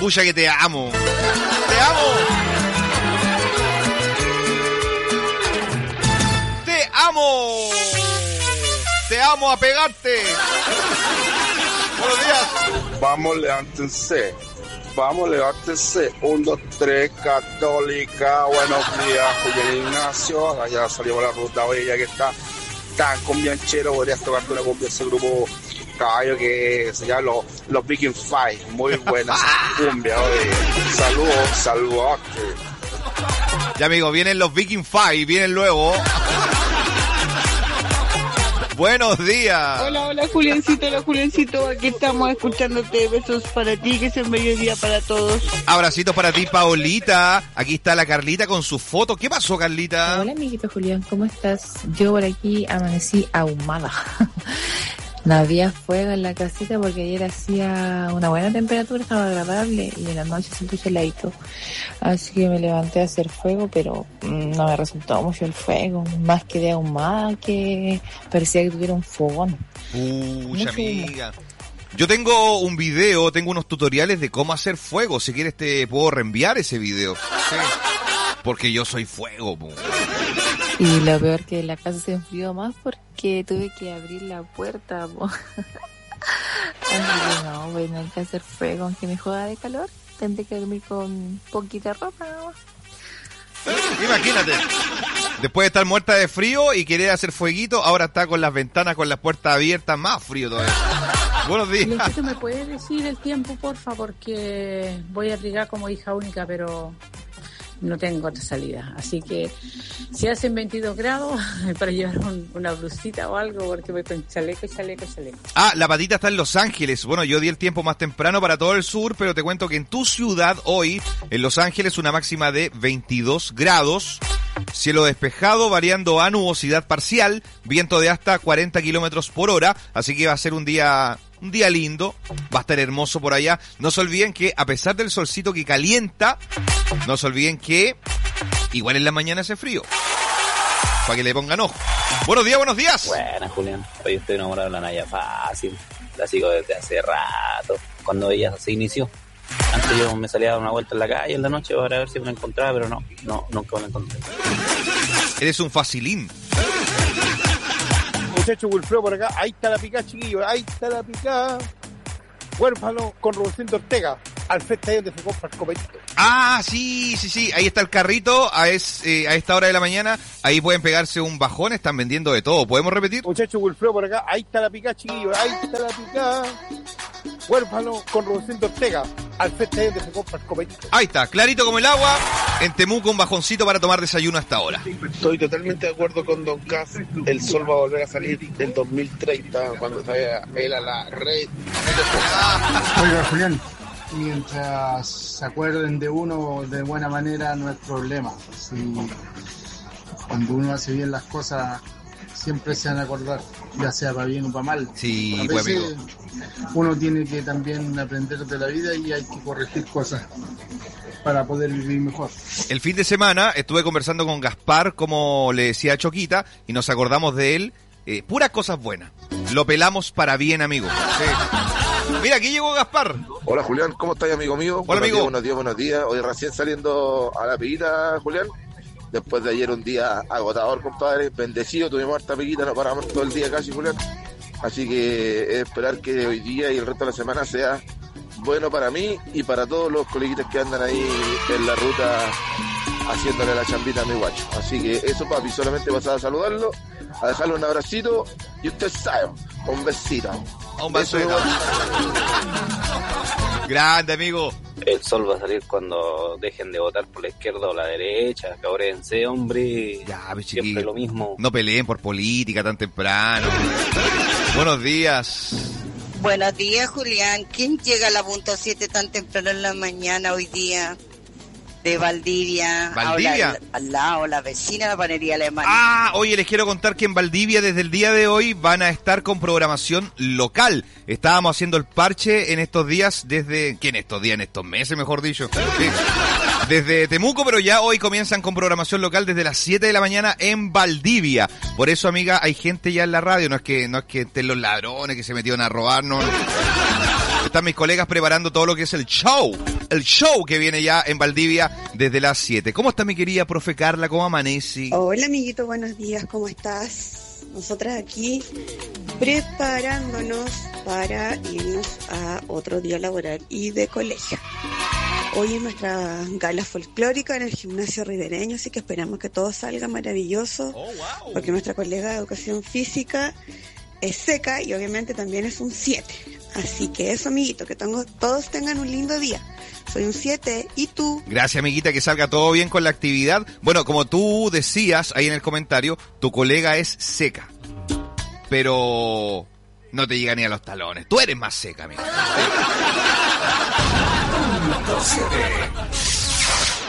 Pucha que te amo. ¡Te amo! ¡Te amo! ¡Te amo a pegarte! Buenos días. Vamos, levántense. Vamos, levántense. 1, 2, 3, Católica. Buenos días, Julián Ignacio. Allá salimos a la ruta bella que está tan cumbianchero. Podrías tocarte una cumbia ese grupo caballo que se llama los Viking Five. Muy buena esa cumbia, oye. Saludos. Ya, amigo, vienen los Viking Five, vienen luego. Buenos días. Hola, Juliancito, aquí estamos escuchándote. Besos para ti, que es el mediodía para todos. Abracitos para ti, Paolita. Aquí está la Carlita con su foto. ¿Qué pasó, Carlita? Hola, amiguito Julián, ¿cómo estás? Yo por aquí amanecí ahumada. No había fuego en la casita porque ayer hacía una buena temperatura, estaba agradable y en la noche se puso heladito. Así que me levanté a hacer fuego, pero no me resultó mucho el fuego. Más quedé ahumada que parecía que tuviera un fogón. Pucha, amiga. Yo tengo un video, tengo unos tutoriales de cómo hacer fuego. Si quieres te puedo reenviar ese video. Sí. Porque yo soy fuego, po. Y lo peor que la casa se enfrió más porque tuve que abrir la puerta, po. Así que no, voy a tener que hacer fuego aunque me joda de calor. Tendré que dormir con poquita ropa, ¿no? Imagínate, después de estar muerta de frío y querer hacer fueguito, ahora está con las ventanas, con las puertas abiertas, más frío todavía. Buenos días. Luisito, ¿me puedes decir el tiempo, porfa? Porque voy a abrigar como hija única, pero no tengo otra salida. Así que si hacen 22 grados, para llevar una blusita o algo, porque voy con chaleco. Ah, la patita está en Los Ángeles. Bueno, yo di el tiempo más temprano para todo el sur, pero te cuento que en tu ciudad hoy, en Los Ángeles, una máxima de 22 grados. Cielo despejado, variando a nubosidad parcial, viento de hasta 40 kilómetros por hora, así que va a ser un día lindo, va a estar hermoso por allá. No se olviden que a pesar del solcito que calienta, no se olviden que igual en la mañana hace frío, para que le pongan ojo. Buenos días. Buenas, Julián. Hoy estoy enamorado de la Naya Fácil, la sigo desde hace rato, cuando ella se inició. Antes yo me salía a dar una vuelta en la calle en la noche para ver si me la encontraba, pero no, nunca me la encontré. Eres un facilín. Muchacho Wilfredo por acá, ahí está la picada, chiquillo, ahí está la picada. Huérfano con Rubén Ortega, al frente ahí donde se compra el copetito. Ah, sí, ahí está el carrito, a esta hora de la mañana, ahí pueden pegarse un bajón, están vendiendo de todo. ¿Podemos repetir? Muchacho Wilfredo por acá, ahí está la picada, chiquillo, ahí está la picada. Huérfano con Rubén Ortega, al frente ahí donde se compra el copetito. Ahí está, clarito como el agua, en Temuco un bajoncito para tomar desayuno hasta ahora. Estoy totalmente de acuerdo con Don Cas. El sol va a volver a salir en 2030, cuando salga él a la red. Oiga, Julián, mientras se acuerden de uno de buena manera, no es problema. Si cuando uno hace bien las cosas, siempre se van a acordar, ya sea para bien o para mal. Sí, a pues, veces amigo, uno tiene que también aprender de la vida y hay que corregir cosas para poder vivir mejor. El fin de semana estuve conversando con Gaspar, como le decía a Choquita, y nos acordamos de él. Puras cosas buenas. Lo pelamos para bien, amigo. Sí. Mira, aquí llegó Gaspar. Hola, Julián, ¿cómo estás, amigo mío? Hola, amigo. Buenos días. Hoy recién saliendo a la peguita, Julián. Después de ayer un día agotador, compadre. Bendecido, tuvimos harta peguita, no paramos todo el día casi, Julián. Así que es esperar que hoy día y el resto de la semana sea bueno para mí y para todos los coleguitas que andan ahí en la ruta haciéndole la chambita a mi guacho. Así que eso, papi, solamente pasaba a saludarlo, a dejarle un abracito y usted sabe, un besito. Un besito. Grande, amigo. El sol va a salir cuando dejen de votar por la izquierda o la derecha. Cabrense, hombre. Ya, pues, siempre chiquillo, lo mismo. no peleen por política tan temprano. Buenos días. Buenos días, Julián. ¿Quién llega a la punta 7 tan temprano en la mañana hoy día? De Valdivia. ¿Valdivia? Al lado, la vecina de la panería alemana. Ah, oye, les quiero contar que en Valdivia desde el día de hoy van a estar con programación local. Estábamos haciendo el parche en estos días en estos meses, mejor dicho. Sí. Desde Temuco, pero ya hoy comienzan con programación local desde las 7 de la mañana en Valdivia. Por eso, amiga, hay gente ya en la radio. No es que estén los ladrones que se metieron a robar, no. están mis colegas preparando todo lo que es el show que viene ya en Valdivia desde las 7. ¿Cómo está mi querida profe Carla? ¿Cómo amanece? Hola amiguito, buenos días, ¿cómo estás? Nosotras aquí preparándonos para irnos a otro día laboral y de colegio. Hoy es nuestra gala folclórica en el gimnasio ribereño, así que esperamos que todo salga maravilloso, porque nuestra colega de educación física es seca y obviamente también es un 7. Así que eso, amiguito, que todos tengan un lindo día. Soy un 7, ¿y tú? Gracias, amiguita, que salga todo bien con la actividad. Bueno, como tú decías ahí en el comentario, tu colega es seca, pero no te llega ni a los talones. Tú eres más seca, amiga.